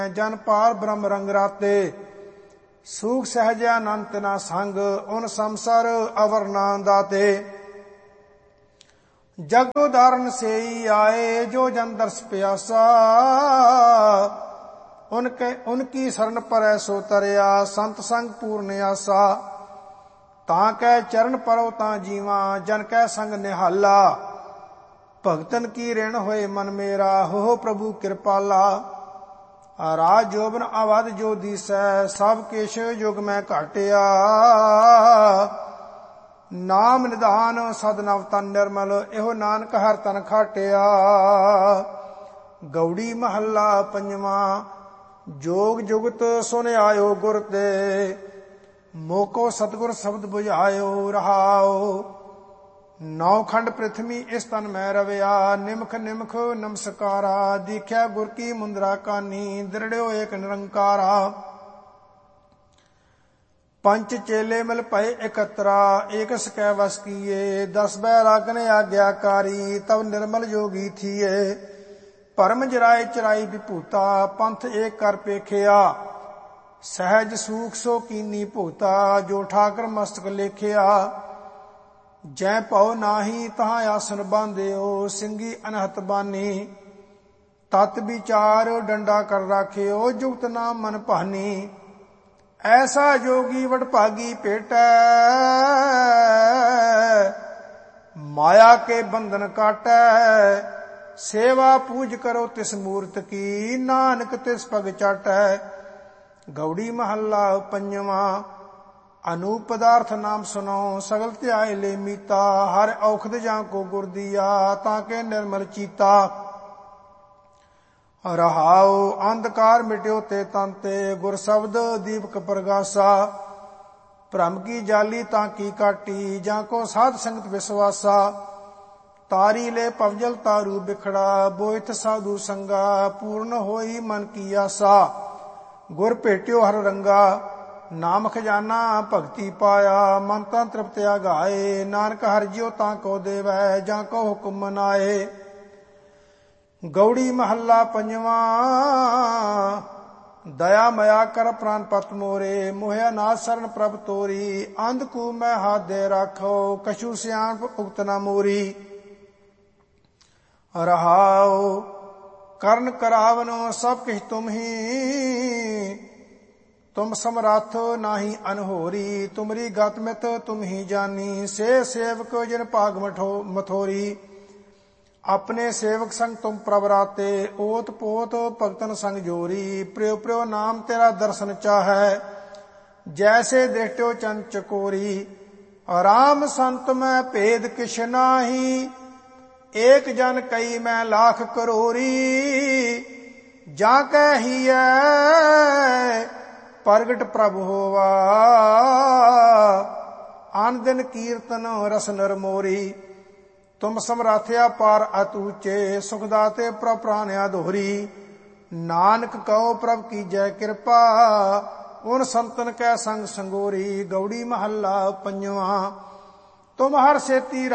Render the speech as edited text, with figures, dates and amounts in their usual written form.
ਜਨ ਪਾਰ ਬ੍ਰਹਮ ਰੰਗ ਰਾਤੇ। ਸੂਖ ਸਹਿਜ ਅਨੰਤ ਨਾ ਸੰਗ ਉਨ ਸੰਸਰ ਅਵਰ ਨਾ ਦਾਤੇ। ਜਗ ਉਦਾਰਨ ਸੇਈ ਆਏ ਜੋ ਜਨ ਦਰਸ ਪਿਆਸਾ। उनकी शरण परै सो तरिया संत संग पूर्ण आसा। तां कै चरण परो तां जीवा जन कै संग निहाला। भगतन की ऋण होए मन मेरा हो प्रभु कृपाला। राज जोबन अवध जो दिसै सब किश युग मैं घाटिया। नाम निधान सद नव तन निर्मल एहो नानक हर तन खाटिया। गौड़ी महला पंजवा। जोग जुगत सुन आयो गुर ते मोको सतगुर शब्द बुझायो रहाओ। नौ खंड पृथ्वी इस तन मैं रविया निमख निमख नमस्कारा। दीख्या गुर की मुंदरा कानी दृढ़ो एक निरंकारा। पंच चेले मिल पए एकत्रा एक सकै वस किए। 10 बैरागन आज्ञाकारी तब निर्मल योगी थिए। परम जराए चराई विभूता पंथ एक कर पेखिया। सहज सूख सो कीनी भूता जो ठाकर मस्तक लेखिया। जै पौ नाही तहाँ आसन बांधियो सिंगी अनहत बानी। तत विचार डंडा कर राखियो जुगत नाम मन भानी। ऐसा जोगी वडभागी पेटै माया के बंधन काटै। सेवा पूज करो तिस मूर्त की नानक तिस पग चाटै। गौड़ी महला पंजवा। अनूप पदार्थ नाम सुनो सगल त्याय ले मीता। हर औखद जां को गुर दिया ताके निर्मल चीता। रहाओ अंधकार मिट्यो ते तंते गुर शब्द दीपक प्रगासा। भ्रम की जाली ताकी काटी जाको साध संगत विश्वासा। तारी ले पवजल तारू बिखड़ा बोइथ साधु संगा। पूर्ण होई मन की आसा गुर भेट्यो हर रंगा। नाम खजाना भगति पाया मन तां तृप्त आगाए। नानक हर जियो तां को देवै जां को हुक्म मनाए। गौड़ी महला पंजवा। दया मया कर प्राण पत मोरे मोहया नाथ शरण प्रभ तोरी। अंधकू मैं हाथ दे राखो कछु सियान उगत न मोरी। रहाओ करण करावनो सब किछ तुम ही। तुम समरथ नाही अनहोरी। तुमरी गत मित तुम ही जानी से सेवक जिन भाग मथोरी। अपने सेवक संग तुम प्रवराते ओत पोत भगतन संग जोरी। प्रियो प्रियो नाम तेरा दर्शन चाहै जैसे दृष्टो चंद चकोरी। राम संत में भेद किछ नाही एक जन कई मैं लाख करोरी। जाकै हियै प्रगट प्रभु होवा आन दिन कीर्तन रस नर मोरी। तुम समराथया पार अतूचे सुखदाते प्रभ प्राणया दोहरी। नानक कहो प्रभ की जय कृपा उन संतन कै संग संगोरी। गौड़ी महला पंजवा। तुम हर सेती